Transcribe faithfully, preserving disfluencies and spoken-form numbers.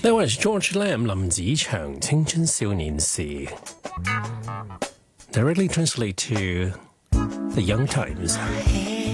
That was George Lam 林子祥青春少年時 directly translate to The Young Times.